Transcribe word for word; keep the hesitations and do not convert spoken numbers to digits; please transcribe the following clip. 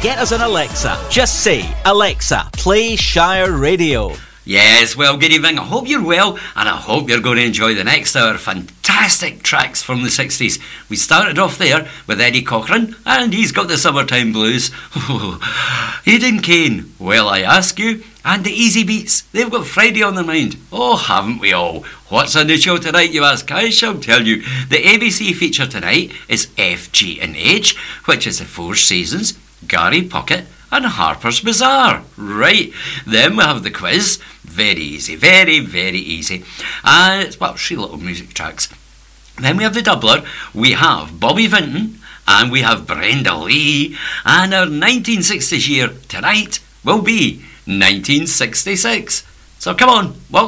get us an Alexa. Just say, Alexa, play Shire Radio. Yes, well, good evening. I hope you're well, and I hope you're going to enjoy the next hour. Fantastic tracks from the sixties. We started off there with Eddie Cochran, and he's got the Summertime Blues. Aidan Kane, Well I Ask You, and the Easy Beats. They've got Friday on their mind. Oh, haven't we all? What's on the show tonight, you ask? I shall tell you. The A B C feature tonight is F, G and H, which is the Four Seasons, Gary Puckett, and Harper's Bazaar. Right, then we have the quiz. Very easy, very, very easy. And it's, well, three little music tracks. Then we have the doubler. We have Bobby Vinton, and we have Brenda Lee. And our nineteen sixties year tonight will be nineteen sixty-six. So come on, welcome.